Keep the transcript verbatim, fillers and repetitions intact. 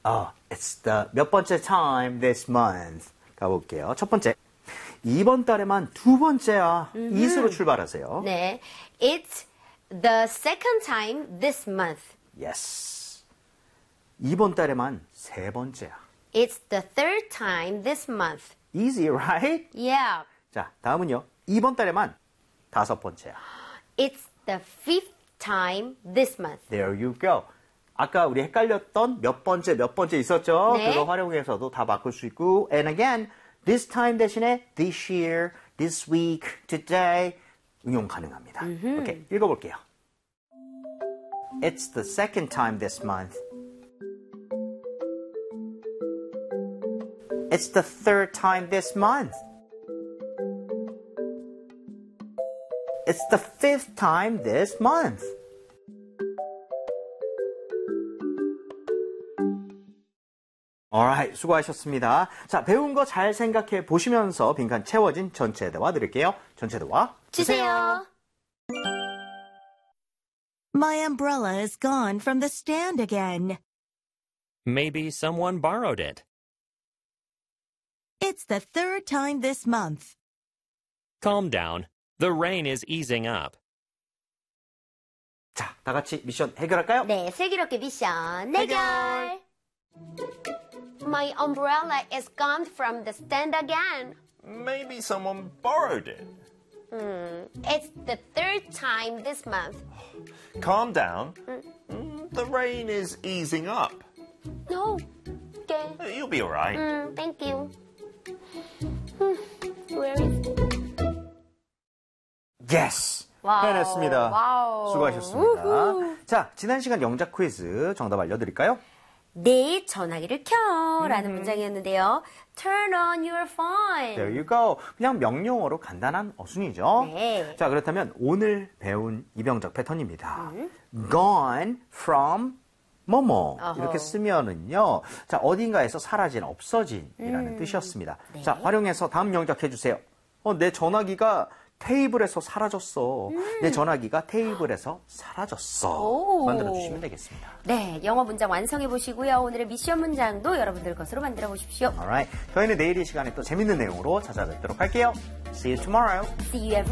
어, it's the 몇 번째 time this month. 가볼게요. 첫 번째. 이번 달에만 두 번째야. 음흠. is로 출발하세요. 네. It's the second time this month. Yes. 이번 달에만 세 번째야. It's the third time this month. Easy, right? Yeah. 자, 다음은요. 이번 달에만 다섯 번째야. It's the fifth time this month. There you go. 아까 우리 헷갈렸던 몇 번째 몇 번째 있었죠? 네. 그거 활용해서도 다 바꿀 수 있고 and again, this time 대신에 this year, this week, today 응용 가능합니다. 음흠. 오케이, 읽어볼게요. It's the second time this month. It's the third time this month. It's the fifth time this month. Alright, 수고하셨습니다. 자, 배운 거 잘 생각해 보시면서 빈칸 채워진 전체 대화 드릴게요. 전체 대화 주세요. My umbrella is gone from the stand again. Maybe someone borrowed it. It's the third time this month. Calm down. The rain is easing up. 자, 다 같이 미션 해결할까요? 네, 슬기롭게 미션 해결. My umbrella is gone from the stand again. Maybe someone borrowed it. Hmm. It's the third time this month. Calm down. Mm, The rain is easing up. No. Okay. You'll be all right. Mm, thank you. Hmm. Where is it? Yes! 와우, 해냈습니다. 와우. 수고하셨습니다. 우후. 자, 지난 시간 영작 퀴즈 정답 알려드릴까요? 내 전화기를 켜 라는 문장이었는데요. Turn on your phone. There you go. 그냥 명령어로 간단한 어순이죠. 네. 자, 그렇다면 오늘 배운 이병작 패턴입니다. Gone from 뭐뭐 어허. 이렇게 쓰면은요. 자, 어딘가에서 사라진, 없어진이라는 음. 뜻이었습니다. 네. 자, 활용해서 다음 영작 해주세요. 어, 내 전화기가 테이블에서 사라졌어. 내 전화기가 테이블에서 사라졌어. 오. 만들어주시면 되겠습니다. 네, 영어 문장 완성해 보시고요. 오늘의 미션 문장도 여러분들 것으로 만들어 보십시오. Alright. 저희는 내일 이 시간에 또 재밌는 내용으로 찾아뵙도록 할게요. See you tomorrow. See you every